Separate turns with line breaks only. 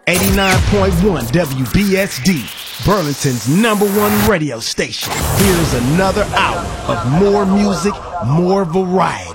89.1 WBSD, Burlington's #1 radio station. Here's another hour of more music, more variety.